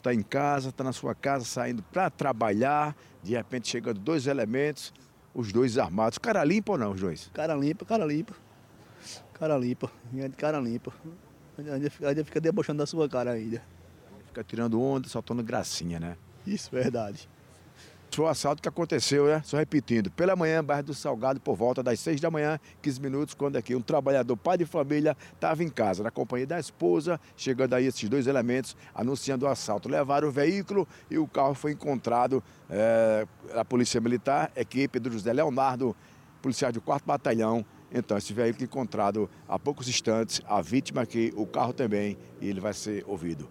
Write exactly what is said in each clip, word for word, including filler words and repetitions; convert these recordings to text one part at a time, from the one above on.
está em casa, está na sua casa, saindo para trabalhar, de repente chegando dois elementos, os dois armados. Cara limpa ou não, os dois? Cara limpa, cara limpa. Cara limpa, de cara limpa. Ainda fica, ainda fica debochando da sua cara ainda. Fica tirando onda, soltando gracinha, né? Isso, verdade. Foi o assalto que aconteceu, né? Só repetindo, pela manhã, bairro do Salgado, por volta das seis da manhã, quinze minutos, quando aqui um trabalhador, pai de família, estava em casa, na companhia da esposa, chegando aí esses dois elementos, anunciando o assalto. Levaram o veículo e o carro foi encontrado é, a Polícia Militar, equipe do José Leonardo, policiais do quarto Batalhão. Então, esse veículo encontrado há poucos instantes, a vítima aqui, o carro também, e ele vai ser ouvido.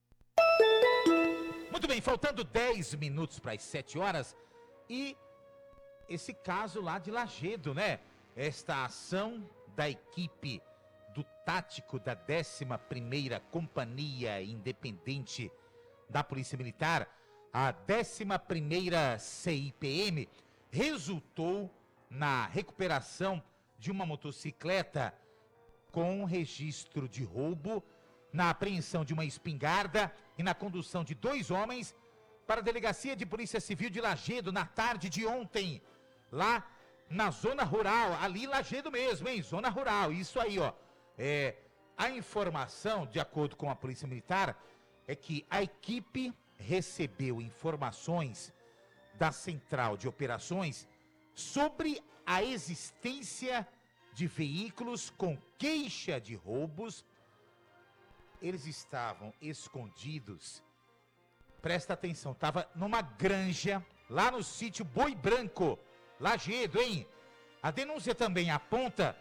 Muito bem, faltando dez minutos para as sete horas, e esse caso lá de Lagedo, né? Esta ação da equipe do tático da décima primeira Companhia Independente da Polícia Militar, a décima primeira C I P M, resultou na recuperação de uma motocicleta com registro de roubo, na apreensão de uma espingarda e na condução de dois homens para a Delegacia de Polícia Civil de Lagedo na tarde de ontem, lá na zona rural, ali em Lagedo mesmo, hein? Zona rural, isso aí, ó. É, a informação, de acordo com a Polícia Militar, é que a equipe recebeu informações da Central de Operações sobre a existência de veículos com queixa de roubos. Eles estavam escondidos, presta atenção, estava numa granja, lá no sítio Boi Branco, Lagedo, hein? A denúncia também aponta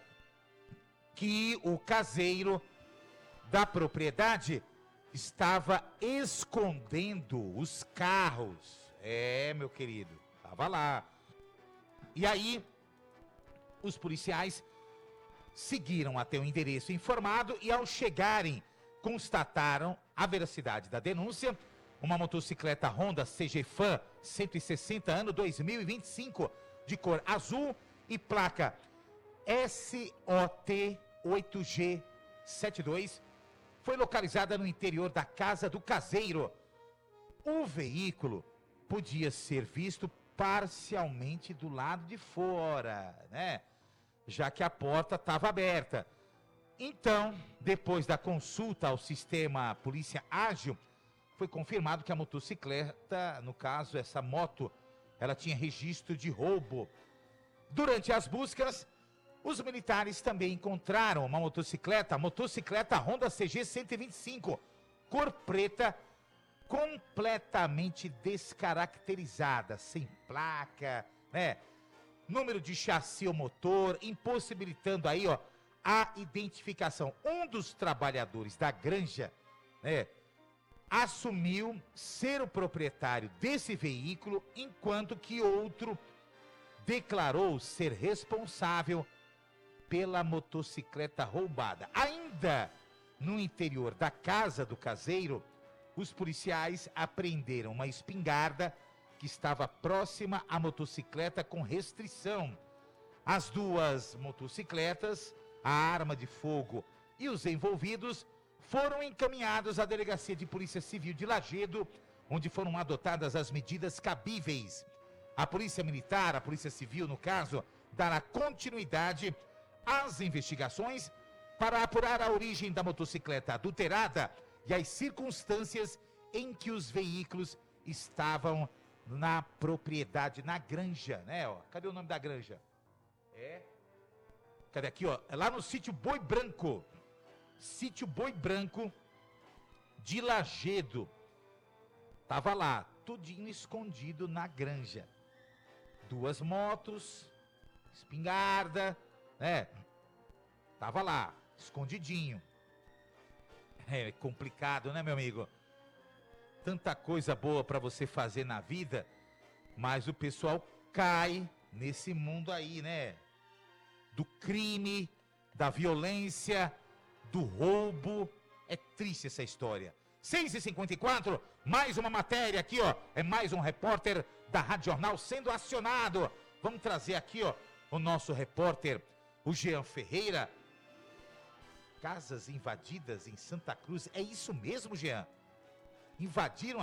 que o caseiro da propriedade estava escondendo os carros. É, meu querido, estava lá. E aí, os policiais seguiram até o endereço informado e, ao chegarem, constataram a veracidade da denúncia. Uma motocicleta Honda C G Fan cento e sessenta, ano dois mil e vinte e cinco, de cor azul e placa S O T oito G setenta e dois, foi localizada no interior da casa do caseiro. O veículo podia ser visto parcialmente do lado de fora, né? Já que a porta estava aberta. Então, depois da consulta ao sistema Polícia Ágil, foi confirmado que a motocicleta, no caso, essa moto, ela tinha registro de roubo. Durante as buscas, os militares também encontraram uma motocicleta, a motocicleta Honda C G cento e vinte e cinco, cor preta, completamente descaracterizada, sem placa, né? Número de chassi ou motor, impossibilitando aí, ó, a identificação. Um dos trabalhadores da granja, né, assumiu ser o proprietário desse veículo, enquanto que outro declarou ser responsável pela motocicleta roubada. Ainda no interior da casa do caseiro, os policiais apreenderam uma espingarda que estava próxima à motocicleta com restrição. As duas motocicletas, a arma de fogo e os envolvidos foram encaminhados à Delegacia de Polícia Civil de Lagedo, onde foram adotadas as medidas cabíveis. A Polícia Militar, a Polícia Civil, no caso, dará continuidade às investigações para apurar a origem da motocicleta adulterada e as circunstâncias em que os veículos estavam na propriedade, na granja, né? Ó, cadê o nome da granja? É... Cadê aqui, ó? É lá no sítio Boi Branco. Sítio Boi Branco de Lagedo. Tava lá, tudinho escondido na granja. Duas motos, espingarda, né? Tava lá, escondidinho. É complicado, né, meu amigo? Tanta coisa boa para você fazer na vida, mas o pessoal cai nesse mundo aí, né? Do crime, da violência, do roubo. É triste essa história. seis e cinquenta e quatro, mais uma matéria aqui, ó. É mais um repórter da Rádio Jornal sendo acionado. Vamos trazer aqui, ó, o nosso repórter, o Jean Ferreira. Casas invadidas em Santa Cruz. É isso mesmo, Jean? Invadiram